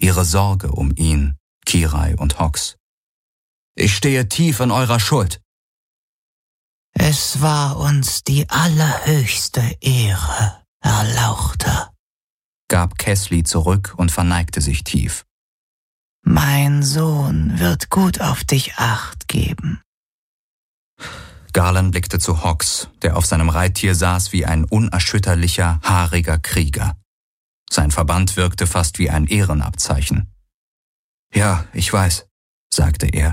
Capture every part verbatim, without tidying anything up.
ihre Sorge um ihn, Kirai und Hox. »Ich stehe tief in eurer Schuld.« »Es war uns die allerhöchste Ehre, Erlauchter«, gab Kesli zurück und verneigte sich tief. »Mein Sohn wird gut auf dich Acht geben.« Garlan blickte zu Hox, der auf seinem Reittier saß wie ein unerschütterlicher, haariger Krieger. Sein Verband wirkte fast wie ein Ehrenabzeichen. »Ja, ich weiß«, sagte er.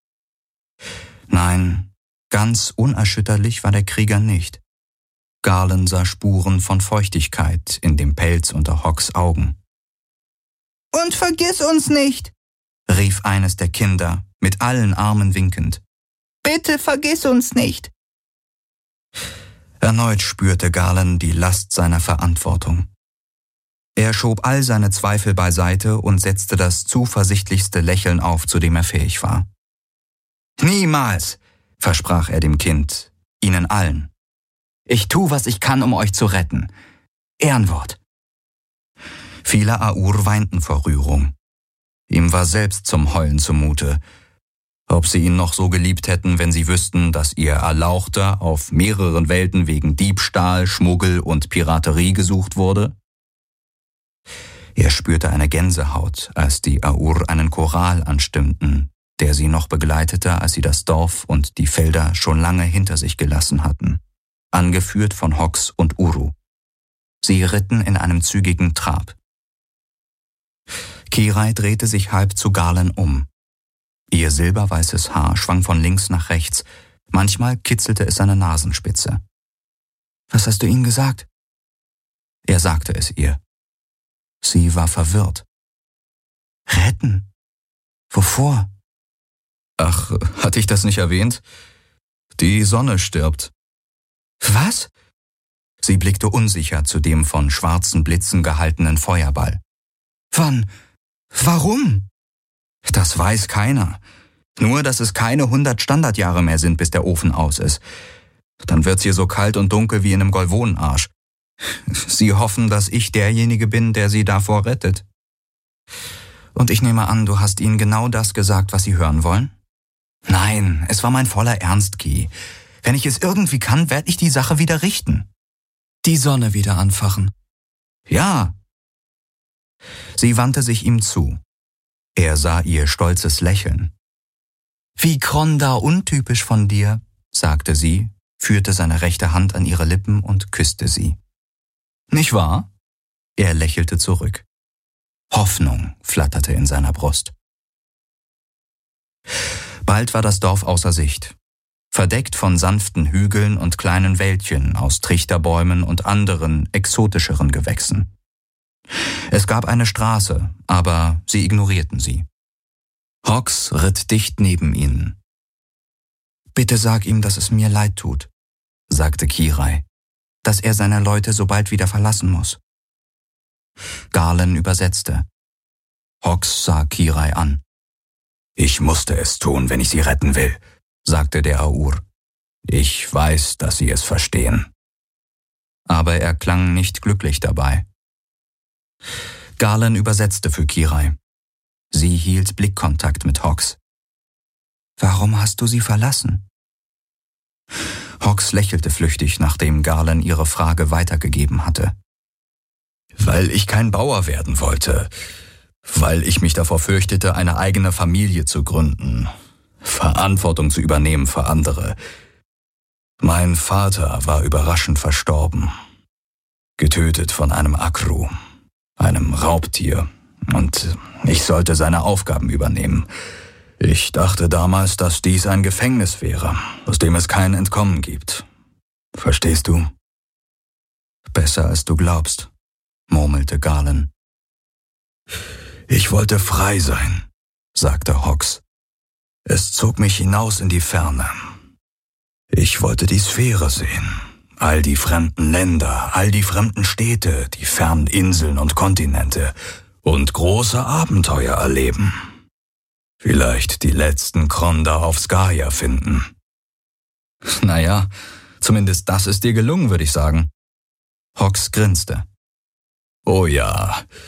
Nein, ganz unerschütterlich war der Krieger nicht. Garlan sah Spuren von Feuchtigkeit in dem Pelz unter Hox' Augen. »Und vergiss uns nicht«, rief eines der Kinder, mit allen Armen winkend. »Bitte vergiss uns nicht.« Erneut spürte Garlan die Last seiner Verantwortung. Er schob all seine Zweifel beiseite und setzte das zuversichtlichste Lächeln auf, zu dem er fähig war. »Niemals«, versprach er dem Kind, ihnen allen. »Ich tu, was ich kann, um euch zu retten. Ehrenwort.« Viele Aur weinten vor Rührung. Ihm war selbst zum Heulen zumute. Ob sie ihn noch so geliebt hätten, wenn sie wüssten, dass ihr Erlauchter auf mehreren Welten wegen Diebstahl, Schmuggel und Piraterie gesucht wurde? Er spürte eine Gänsehaut, als die Aur einen Choral anstimmten, der sie noch begleitete, als sie das Dorf und die Felder schon lange hinter sich gelassen hatten, angeführt von Hox und Uru. Sie ritten in einem zügigen Trab. Kirai drehte sich halb zu Garlan um. Ihr silberweißes Haar schwang von links nach rechts, manchmal kitzelte es seine Nasenspitze. »Was hast du ihnen gesagt?« Er sagte es ihr. Sie war verwirrt. »Retten? Wovor?« »Ach, hatte ich das nicht erwähnt? Die Sonne stirbt.« »Was?« Sie blickte unsicher zu dem von schwarzen Blitzen gehaltenen Feuerball. »Wann? Warum?« »Das weiß keiner. Nur, dass es keine hundert Standardjahre mehr sind, bis der Ofen aus ist. Dann wird's hier so kalt und dunkel wie in einem Golvonenarsch. Sie hoffen, dass ich derjenige bin, der sie davor rettet. Und ich nehme an, du hast ihnen genau das gesagt, was sie hören wollen?« »Nein, es war mein voller Ernst, Ki. Wenn ich es irgendwie kann, werde ich die Sache wieder richten.« »Die Sonne wieder anfachen?« »Ja.« Sie wandte sich ihm zu. Er sah ihr stolzes Lächeln. »Wie Kronda untypisch von dir«, sagte sie, führte seine rechte Hand an ihre Lippen und küsste sie. »Nicht wahr?« Er lächelte zurück. Hoffnung flatterte in seiner Brust. Bald war das Dorf außer Sicht, verdeckt von sanften Hügeln und kleinen Wäldchen aus Trichterbäumen und anderen, exotischeren Gewächsen. Es gab eine Straße, aber sie ignorierten sie. Hox ritt dicht neben ihnen. »Bitte sag ihm, dass es mir leid tut«, sagte Kirai, »dass er seine Leute so bald wieder verlassen muss.« Garlan übersetzte. Hox sah Kirai an. »Ich musste es tun, wenn ich sie retten will«, sagte der Aur. »Ich weiß, dass sie es verstehen.« Aber er klang nicht glücklich dabei. Garlan übersetzte für Kirai. Sie hielt Blickkontakt mit Hox. »Warum hast du sie verlassen?« Hox lächelte flüchtig, nachdem Garlan ihre Frage weitergegeben hatte. »Weil ich kein Bauer werden wollte. Weil ich mich davor fürchtete, eine eigene Familie zu gründen. Verantwortung zu übernehmen für andere. Mein Vater war überraschend verstorben. Getötet von einem Akru, einem Raubtier. Und ich sollte seine Aufgaben übernehmen. Ich dachte damals, dass dies ein Gefängnis wäre, aus dem es kein Entkommen gibt. Verstehst du?« »Besser als du glaubst«, murmelte Garlan. »Ich wollte frei sein«, sagte Hox. »Es zog mich hinaus in die Ferne. Ich wollte die Sphäre sehen, all die fremden Länder, all die fremden Städte, die fernen Inseln und Kontinente und große Abenteuer erleben. Vielleicht die letzten Kronda auf Skaya finden.« »Naja, zumindest das ist dir gelungen, würde ich sagen.« Hox grinste. »Oh ja,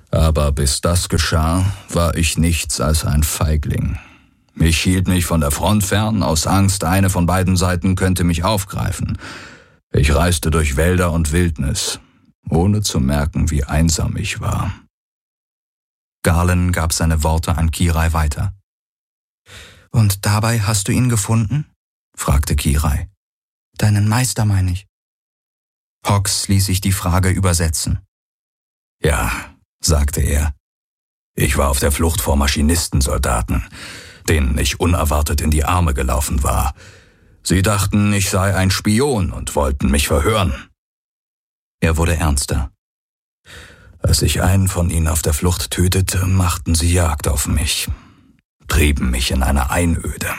Aber bis das geschah, war ich nichts als ein Feigling. Ich hielt mich von der Front fern, aus Angst, eine von beiden Seiten könnte mich aufgreifen. Ich reiste durch Wälder und Wildnis, ohne zu merken, wie einsam ich war. Galen gab seine Worte an Kirai weiter. »Und dabei hast du ihn gefunden?« fragte Kirai. »Deinen Meister, meine ich.« Hawks ließ sich die Frage übersetzen. »Ja«, sagte er. »Ich war auf der Flucht vor Maschinistensoldaten, denen ich unerwartet in die Arme gelaufen war. Sie dachten, ich sei ein Spion und wollten mich verhören.« Er wurde ernster. »Als ich einen von ihnen auf der Flucht tötete, machten sie Jagd auf mich, trieben mich in eine Einöde.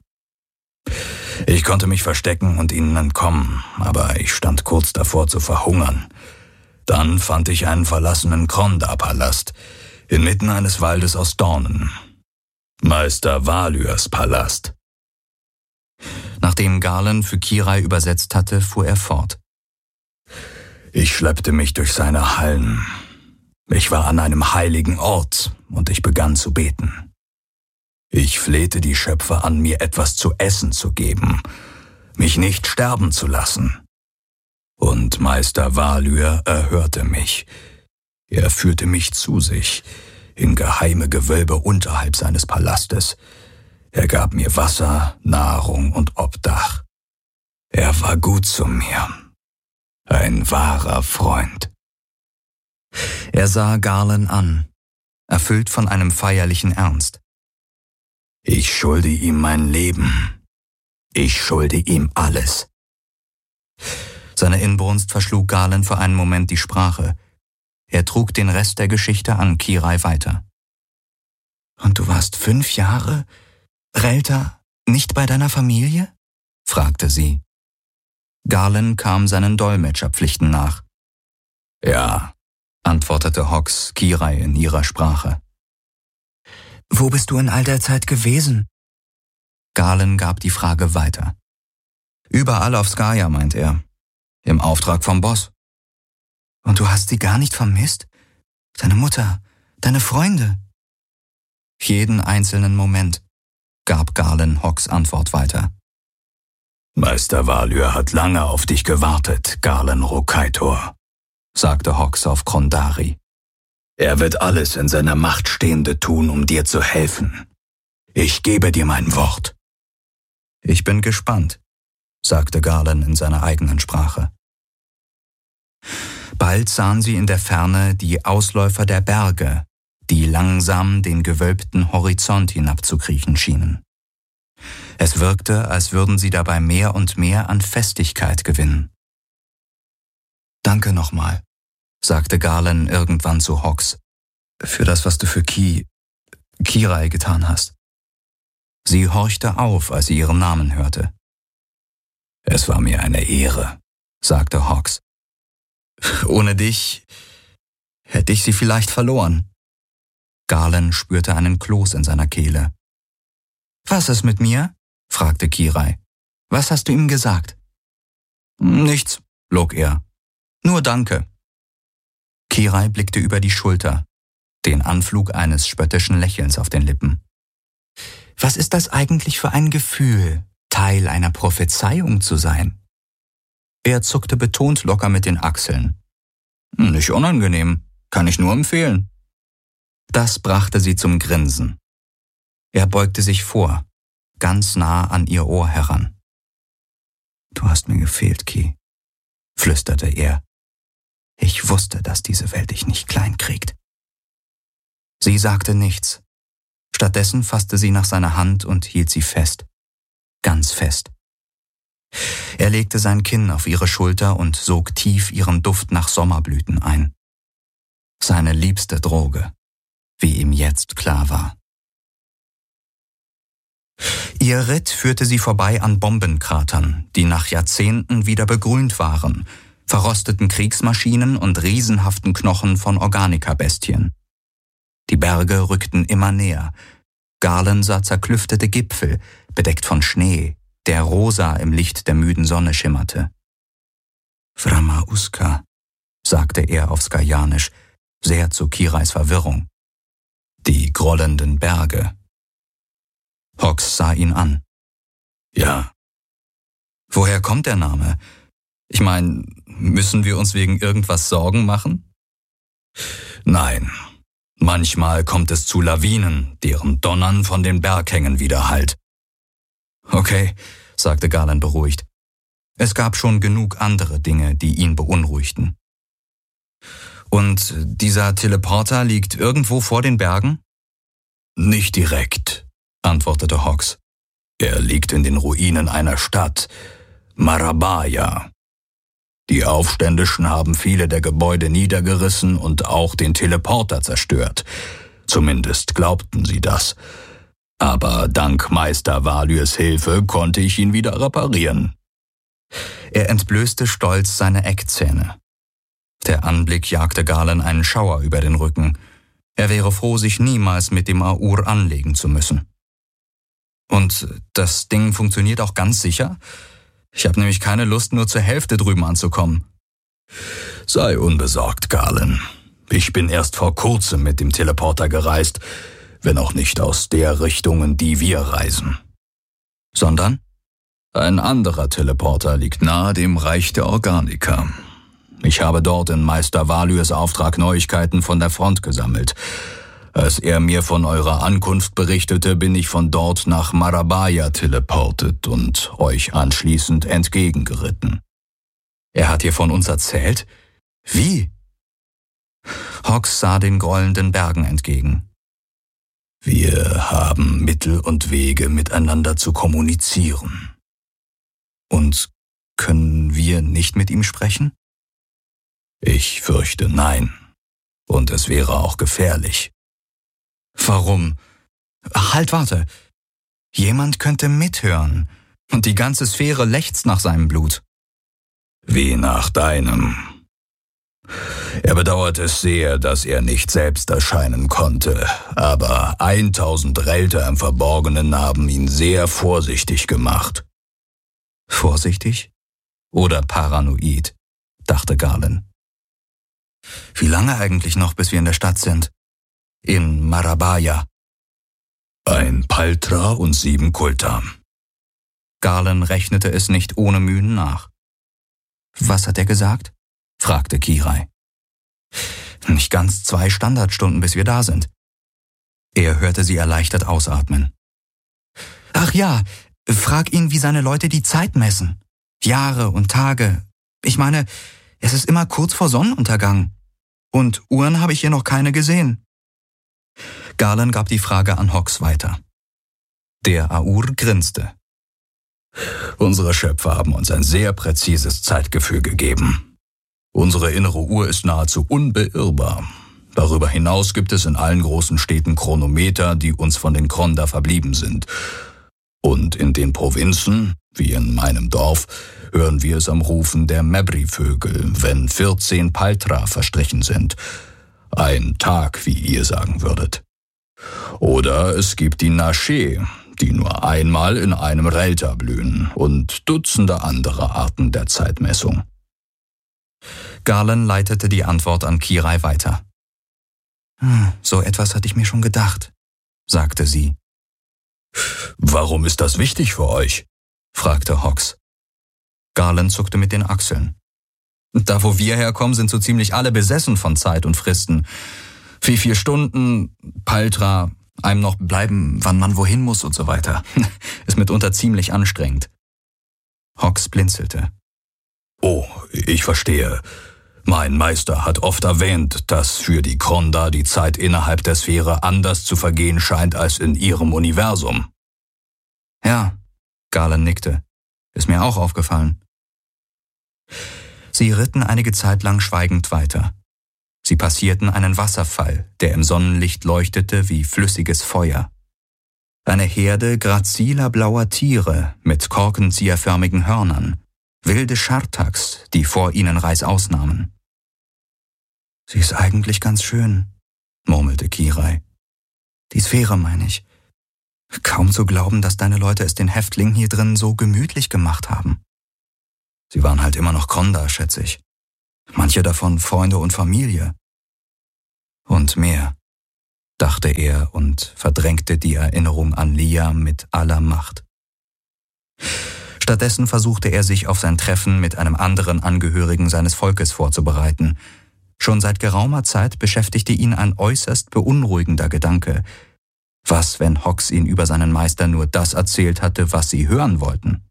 Ich konnte mich verstecken und ihnen entkommen, aber ich stand kurz davor zu verhungern. Dann fand ich einen verlassenen Kronda-Palast inmitten eines Waldes aus Dornen. Meister Valyrs Palast.« Nachdem Galen für Kirai übersetzt hatte, fuhr er fort. »Ich schleppte mich durch seine Hallen. Ich war an einem heiligen Ort und ich begann zu beten. Ich flehte die Schöpfer an, mir etwas zu essen zu geben, mich nicht sterben zu lassen. Und Meister Valyr erhörte mich. Er führte mich zu sich, in geheime Gewölbe unterhalb seines Palastes. Er gab mir Wasser, Nahrung und Obdach. Er war gut zu mir. Ein wahrer Freund.« Er sah Galen an, erfüllt von einem feierlichen Ernst. »Ich schulde ihm mein Leben. Ich schulde ihm alles.« Seine Inbrunst verschlug Galen für einen Moment die Sprache. Er trug den Rest der Geschichte an Kirai weiter. »Und du warst fünf Jahre, Relta, nicht bei deiner Familie?« fragte sie. Galen kam seinen Dolmetscherpflichten nach. »Ja«, antwortete Hawks Kirai in ihrer Sprache. »Wo bist du in all der Zeit gewesen?« Galen gab die Frage weiter. »Überall auf Skaya«, meint er. »Im Auftrag vom Boss.« »Und du hast sie gar nicht vermisst? Deine Mutter, deine Freunde?« »Jeden einzelnen Moment«, gab Galen Hawks Antwort weiter. »Meister Valyr hat lange auf dich gewartet, Galen Rokaitor«, sagte Hawks auf Krondari. »Er wird alles in seiner Macht Stehende tun, um dir zu helfen. Ich gebe dir mein Wort.« »Ich bin gespannt«, sagte Galen in seiner eigenen Sprache. Bald sahen sie in der Ferne die Ausläufer der Berge, die langsam den gewölbten Horizont hinabzukriechen schienen. Es wirkte, als würden sie dabei mehr und mehr an Festigkeit gewinnen. »Danke nochmal«, sagte Galen irgendwann zu Hawks, »für das, was du für Ki, Kirai getan hast.« Sie horchte auf, als sie ihren Namen hörte. »Es war mir eine Ehre«, sagte Hawks. »Ohne dich hätte ich sie vielleicht verloren.« Galen spürte einen Kloß in seiner Kehle. »Was ist mit mir?« fragte Kirai. »Was hast du ihm gesagt?« »Nichts«, log er. »Nur Danke.« Kirai blickte über die Schulter, den Anflug eines spöttischen Lächelns auf den Lippen. »Was ist das eigentlich für ein Gefühl, Teil einer Prophezeiung zu sein?« Er zuckte betont locker mit den Achseln. »Nicht unangenehm, kann ich nur empfehlen.« Das brachte sie zum Grinsen. Er beugte sich vor, ganz nah an ihr Ohr heran. »Du hast mir gefehlt, Ki«, flüsterte er. »Ich wusste, dass diese Welt dich nicht klein kriegt.« Sie sagte nichts. Stattdessen fasste sie nach seiner Hand und hielt sie fest. Ganz fest. Er legte sein Kinn auf ihre Schulter und sog tief ihren Duft nach Sommerblüten ein. Seine liebste Droge, wie ihm jetzt klar war. Ihr Ritt führte sie vorbei an Bombenkratern, die nach Jahrzehnten wieder begrünt waren, verrosteten Kriegsmaschinen und riesenhaften Knochen von Organika-Bestien. Die Berge rückten immer näher. Galen sah zerklüftete Gipfel, bedeckt von Schnee, der rosa im Licht der müden Sonne schimmerte. »Vrama Uska«, sagte er auf Skajanisch, sehr zu Kirais Verwirrung. Die grollenden Berge. Hawks sah ihn an. Ja. Woher kommt der Name? Ich meine, müssen wir uns wegen irgendwas Sorgen machen? Nein. Manchmal kommt es zu Lawinen, deren Donnern von den Berghängen widerhallt. Okay, sagte Galen beruhigt. Es gab schon genug andere Dinge, die ihn beunruhigten. Und dieser Teleporter liegt irgendwo vor den Bergen? Nicht direkt, antwortete Hawks. Er liegt in den Ruinen einer Stadt, Marabaya. Die Aufständischen haben viele der Gebäude niedergerissen und auch den Teleporter zerstört. Zumindest glaubten sie das. Aber dank Meister Valyrs Hilfe konnte ich ihn wieder reparieren. Er entblößte stolz seine Eckzähne. Der Anblick jagte Galen einen Schauer über den Rücken. Er wäre froh, sich niemals mit dem Aur anlegen zu müssen. Und das Ding funktioniert auch ganz sicher? Ich habe nämlich keine Lust, nur zur Hälfte drüben anzukommen. Sei unbesorgt, Galen. Ich bin erst vor kurzem mit dem Teleporter gereist, wenn auch nicht aus der Richtung, in die wir reisen. Sondern? Ein anderer Teleporter liegt nahe dem Reich der Organiker. Ich habe dort in Meister Valyrs Auftrag Neuigkeiten von der Front gesammelt. Als er mir von eurer Ankunft berichtete, bin ich von dort nach Marabaya teleportet und euch anschließend entgegengeritten. Er hat dir von uns erzählt? Wie? Hawks sah den grollenden Bergen entgegen. Wir haben Mittel und Wege, miteinander zu kommunizieren. Und können wir nicht mit ihm sprechen? Ich fürchte nein. Und es wäre auch gefährlich. Warum? Halt, warte. Jemand könnte mithören. Und die ganze Sphäre lechzt nach seinem Blut. Wie nach deinem. Er bedauert es sehr, dass er nicht selbst erscheinen konnte, aber eintausend Relter im Verborgenen haben ihn sehr vorsichtig gemacht. Vorsichtig? Oder paranoid, dachte Galen. Wie lange eigentlich noch, bis wir in der Stadt sind? In Marabaya. Ein Paltra und sieben Kulta. Galen rechnete es nicht ohne Mühen nach. Was hat er gesagt? Fragte Kirai. Nicht ganz zwei Standardstunden, bis wir da sind. Er hörte sie erleichtert ausatmen. Ach ja, frag ihn, wie seine Leute die Zeit messen. Jahre und Tage. Ich meine, es ist immer kurz vor Sonnenuntergang. Und Uhren habe ich hier noch keine gesehen. Galen gab die Frage an Hawks weiter. Der Aur grinste. Unsere Schöpfer haben uns ein sehr präzises Zeitgefühl gegeben. Unsere innere Uhr ist nahezu unbeirrbar. Darüber hinaus gibt es in allen großen Städten Chronometer, die uns von den Kronda verblieben sind. Und in den Provinzen, wie in meinem Dorf, hören wir es am Rufen der Mebri-Vögel, wenn vierzehn Paltra verstrichen sind. Ein Tag, wie ihr sagen würdet. Oder es gibt die Nashe, die nur einmal in einem Relta blühen, und Dutzende andere Arten der Zeitmessung. Galen leitete die Antwort an Kirai weiter. Hm, so etwas hatte ich mir schon gedacht, sagte sie. Warum ist das wichtig für euch? Fragte Hawks. Galen zuckte mit den Achseln. Da, wo wir herkommen, sind so ziemlich alle besessen von Zeit und Fristen. Wie viele Stunden, Paltra, einem noch bleiben, wann man wohin muss und so weiter. Ist mitunter ziemlich anstrengend. Hawks blinzelte. Oh, ich verstehe. Mein Meister hat oft erwähnt, dass für die Kronda die Zeit innerhalb der Sphäre anders zu vergehen scheint als in ihrem Universum. Ja, Galen nickte. Ist mir auch aufgefallen. Sie ritten einige Zeit lang schweigend weiter. Sie passierten einen Wasserfall, der im Sonnenlicht leuchtete wie flüssiges Feuer. Eine Herde graziler blauer Tiere mit korkenzieherförmigen Hörnern, wilde Schartaks, die vor ihnen reißaus nahmen. Sie ist eigentlich ganz schön, murmelte Kirai. Die Sphäre, meine ich. Kaum zu glauben, dass deine Leute es den Häftlingen hier drin so gemütlich gemacht haben. Sie waren halt immer noch Kronda, schätze ich. Manche davon Freunde und Familie. Und mehr, dachte er und verdrängte die Erinnerung an Lia mit aller Macht. Stattdessen versuchte er sich auf sein Treffen mit einem anderen Angehörigen seines Volkes vorzubereiten. Schon seit geraumer Zeit beschäftigte ihn ein äußerst beunruhigender Gedanke. Was, wenn Hox ihn über seinen Meister nur das erzählt hatte, was sie hören wollten?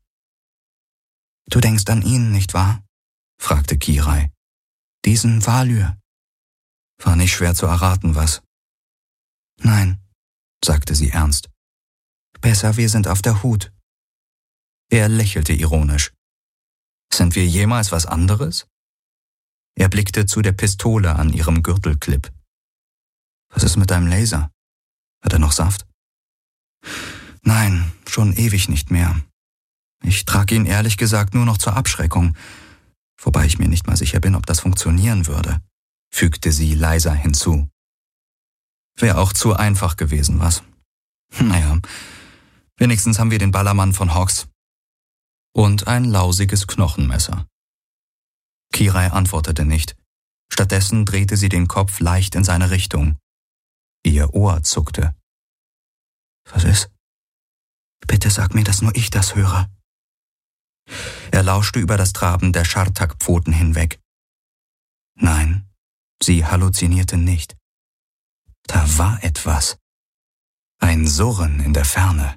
»Du denkst an ihn, nicht wahr?« fragte Kirai. »Diesen Valyr?« War nicht schwer zu erraten, was? »Nein«, sagte sie ernst. »Besser, wir sind auf der Hut.« Er lächelte ironisch. »Sind wir jemals was anderes?« Er blickte zu der Pistole an ihrem Gürtelclip. »Was ist mit deinem Laser? Hat er noch Saft?« »Nein, schon ewig nicht mehr. Ich trage ihn ehrlich gesagt nur noch zur Abschreckung, wobei ich mir nicht mal sicher bin, ob das funktionieren würde«, fügte sie leiser hinzu. »Wäre auch zu einfach gewesen, was? Naja, wenigstens haben wir den Ballermann von Hox. Und ein lausiges Knochenmesser.« Kirai antwortete nicht. Stattdessen drehte sie den Kopf leicht in seine Richtung. Ihr Ohr zuckte. »Was ist? Bitte sag mir, dass nur ich das höre.« Er lauschte über das Traben der Schartak-Pfoten hinweg. Nein, sie halluzinierte nicht. Da war etwas. Ein Surren in der Ferne.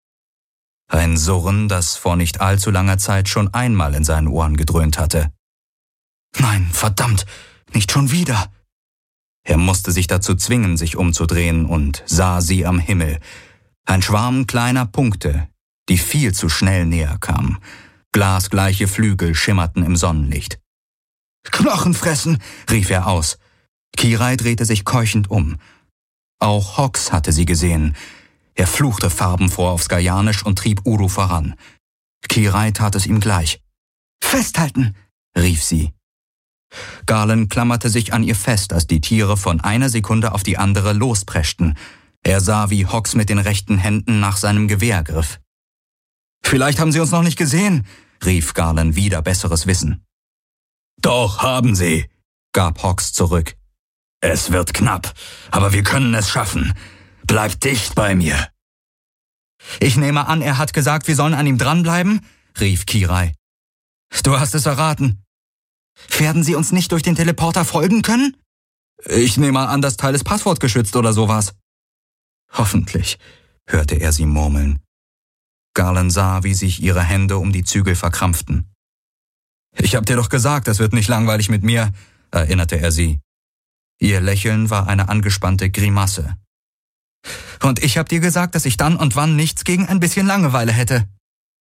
Ein Surren, das vor nicht allzu langer Zeit schon einmal in seinen Ohren gedröhnt hatte. Nein, verdammt, nicht schon wieder. Er musste sich dazu zwingen, sich umzudrehen und sah sie am Himmel. Ein Schwarm kleiner Punkte, die viel zu schnell näher kamen. Glasgleiche Flügel schimmerten im Sonnenlicht. »Knochen fressen«, rief er aus. Kirai drehte sich keuchend um. Auch Hox hatte sie gesehen. Er fluchte farbenfroh auf Skajanisch und trieb Uru voran. Kirai tat es ihm gleich. »Festhalten«, rief sie. Galen klammerte sich an ihr fest, als die Tiere von einer Sekunde auf die andere lospreschten. Er sah, wie Hox mit den rechten Händen nach seinem Gewehr griff. »Vielleicht haben sie uns noch nicht gesehen«, rief Galen wider besseres Wissen. »Doch, haben sie«, gab Hox zurück. »Es wird knapp, aber wir können es schaffen. Bleib dicht bei mir.« »Ich nehme an, er hat gesagt, wir sollen an ihm dranbleiben?«, rief Kirai. »Du hast es erraten. Werden sie uns nicht durch den Teleporter folgen können?« »Ich nehme an, das Teil ist passwortgeschützt oder sowas.« »Hoffentlich«, hörte er sie murmeln. Galen sah, wie sich ihre Hände um die Zügel verkrampften. »Ich hab dir doch gesagt, es wird nicht langweilig mit mir«, erinnerte er sie. Ihr Lächeln war eine angespannte Grimasse. »Und ich hab dir gesagt, dass ich dann und wann nichts gegen ein bisschen Langeweile hätte.«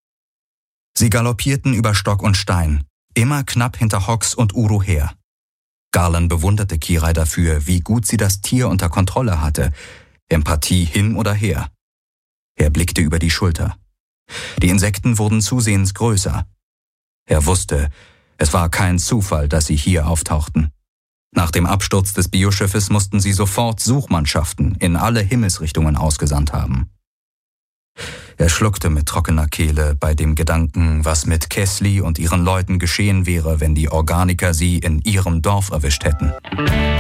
Sie galoppierten über Stock und Stein, immer knapp hinter Hox und Uru her. Galen bewunderte Kirai dafür, wie gut sie das Tier unter Kontrolle hatte, Empathie hin oder her. Er blickte über die Schulter. Die Insekten wurden zusehends größer. Er wusste, es war kein Zufall, dass sie hier auftauchten. Nach dem Absturz des Bioschiffes mussten sie sofort Suchmannschaften in alle Himmelsrichtungen ausgesandt haben. Er schluckte mit trockener Kehle bei dem Gedanken, was mit Kesli und ihren Leuten geschehen wäre, wenn die Organiker sie in ihrem Dorf erwischt hätten.